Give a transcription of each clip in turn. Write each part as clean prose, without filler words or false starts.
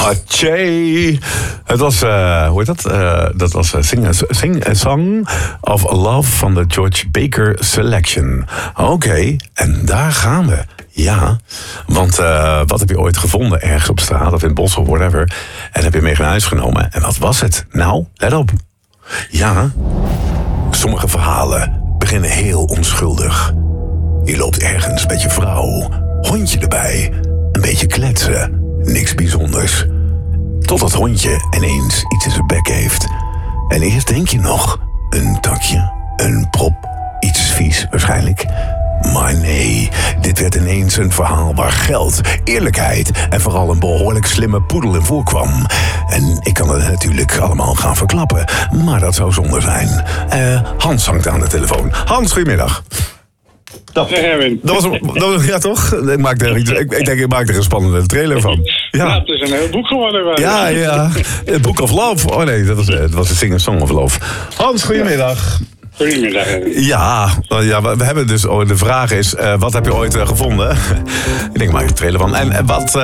Atje. Het was, hoe heet dat? Dat was Sing a Song of Love van de George Baker Selection. Oké, en daar gaan we. Ja, want wat heb je ooit gevonden ergens op straat of in het bos of whatever? En heb je mee naar huis genomen. En wat was het? Nou, let op. Ja, sommige verhalen beginnen heel onschuldig. Je loopt ergens met je vrouw, hondje erbij, een beetje kletsen, niks bijzonders. Tot dat hondje ineens iets in zijn bek heeft. En eerst denk je nog, een takje, een prop, iets vies waarschijnlijk. Maar nee, dit werd ineens een verhaal waar geld, eerlijkheid en vooral een behoorlijk slimme poedel in voorkwam. En ik kan het natuurlijk allemaal gaan verklappen, maar dat zou zonde zijn. Hans hangt aan de telefoon. Hans, goedemiddag. Dat was ja toch? Ik denk ik maak er een spannende trailer van. Ja, het is een heel boek geworden. Ja. Het Book of Love. Oh nee, dat was de Sing a Song of Love. Hans, goedemiddag. Goedemiddag. Ja, we hebben dus... de vraag is, wat heb je ooit gevonden? Ik denk, maak er een trailer van. En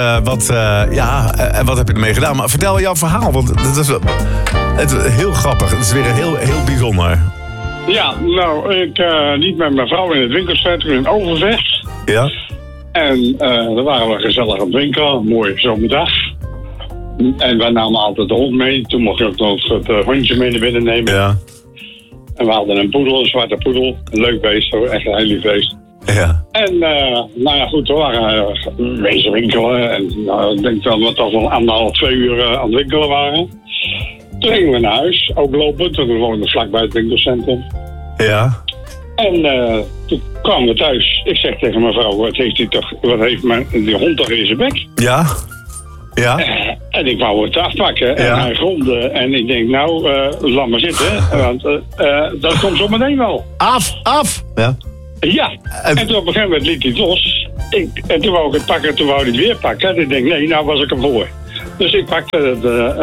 wat heb je ermee gedaan? Maar vertel jouw verhaal, want het is heel grappig. Het is weer heel bijzonder. Ja, nou, ik liep met mijn vrouw in het winkelcentrum in Overvecht. Ja. En daar waren we gezellig aan het winkelen, mooi zomerdag. En wij namen altijd de hond mee. Toen mocht ik ook nog het hondje mee naar binnen nemen. Ja. En we hadden een poedel, een zwarte poedel. Een leuk beest hoor, echt een heel lief beest. Ja. En nou ja, goed, we waren wezen winkelen. En ik denk dat we toch wel 1,5, 2 uur aan het winkelen waren. Toen gingen we naar huis, ook lopend, want we woonden vlakbij het winkelcentrum. Ja. En toen kwamen we thuis. Ik zeg tegen mijn vrouw, wat heeft die hond toch in zijn bek? Ja. Ja. En ik wou het afpakken en hij gromde. En ik denk, nou, laat maar zitten. Want dat komt zo meteen wel. Af! Ja. Ja. En toen op een gegeven moment liet hij het los. En toen wou ik het pakken, toen wou hij het weer pakken. En ik denk, nee, nou was ik er voor. Dus ik pakte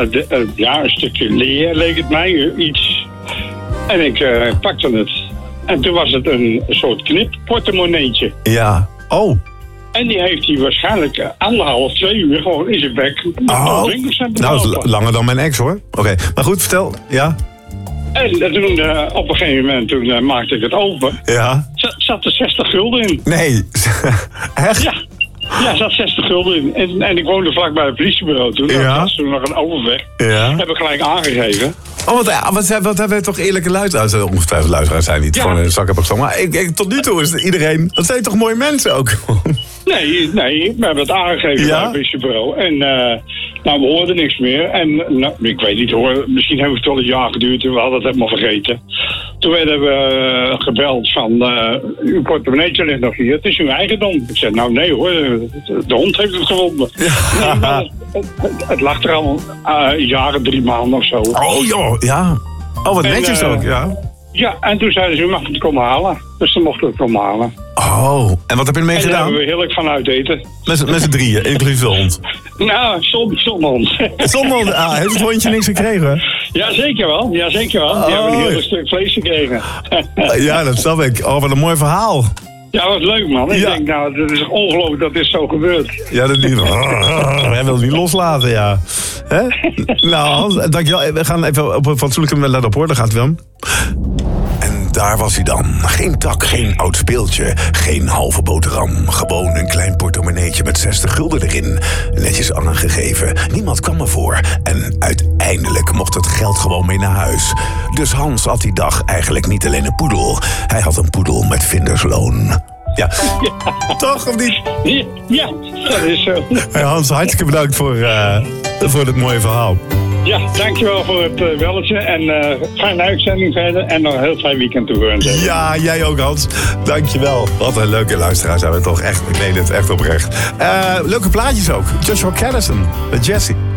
een stukje leer, leek het mij, iets. En ik pakte het. En toen was het een soort knipportemonneetje. Ja. Oh. En die heeft hij waarschijnlijk 1,5, 2 uur gewoon in zijn bek. Nou, dat is langer dan mijn ex hoor. Oké, maar goed, vertel. Ja. En toen op een gegeven moment maakte ik het open. Ja. Zat er 60 gulden in. Nee. Echt? Ja. Ja, zat 60 gulden in. En ik woonde vlakbij het politiebureau toen. Ja. Dat was toen nog een Overvecht. Ja. Heb ik gelijk aangegeven. Oh, wat hebben we toch eerlijke luisteraars? Ongetwijfeld luisteraars zijn niet gewoon een zak heb ik zo. Maar tot nu toe is het iedereen... Dat zijn toch mooie mensen ook? Nee, we hebben het aangegeven bij het politiebureau. En nou, we hoorden niks meer. En nou, ik weet niet hoor, misschien heeft het wel een jaar geduurd en we hadden het helemaal vergeten. Toen werden we gebeld van, uw portemonneetje ligt nog hier, het is uw eigendom. Ik zei, nou nee hoor, de hond heeft het gevonden. Ja. Nee, het lag er al jaren, 3 maanden of zo. Oh joh, ja. Oh, wat netjes ook, ja. Ja, en toen zeiden ze, u mag het komen halen. Dus dan mochten we het komen halen. Oh, en wat heb je ermee gedaan? Daar hebben we heerlijk van uit eten. Met z'n drieën, inclusief de hond? Nou, zonder hond. Zonder hond? Heeft het hondje niks gekregen? Ja, zeker wel. Die hebben een heel stuk vlees gekregen. Ja, dat snap ik. Oh, wat een mooi verhaal. Ja, wat leuk man. Ik denk, nou, het is ongelooflijk dat dit zo gebeurt. Ja, dat niet. Hij wil het niet loslaten, ja. Hè? Nou, Hans, dankjewel. We gaan even op een fatsoenlijke let op hoor. Daar gaat Willem. En daar was hij dan. Geen tak, geen oud speeltje, geen halve boterham. Gewoon een klein portemonneetje met 60 gulden erin. Netjes aangegeven. Niemand kwam ervoor. En uiteindelijk mocht het geld gewoon mee naar huis. Dus Hans had die dag eigenlijk niet alleen een poedel. Hij had een poedel met vindersloon. Ja. Toch of niet? Ja, dat is zo. Hey Hans, hartstikke bedankt voor dit mooie verhaal. Ja, dankjewel voor het belletje. En fijne uitzending verder. En nog een heel fijn weekend toewensen. Ja, jij ook Hans. Dankjewel. Wat een leuke luisteraar zijn we toch echt. Ik meen het echt oprecht. Leuke plaatjes ook. Joshua Callison met Jessie.